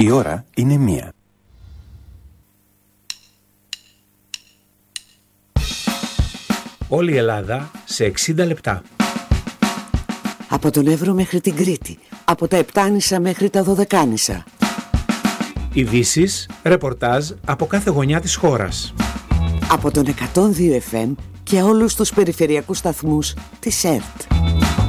Η ώρα είναι 1. Όλη η Ελλάδα σε 60 λεπτά. Από τον Εύρο μέχρι την Κρήτη. Από τα Επτάνησα μέχρι τα Δωδεκάνησα. Ειδήσεις, ρεπορτάζ από κάθε γωνιά της χώρας. Από τον 102 FM και όλους τους περιφερειακούς σταθμούς της ΕΡΤ.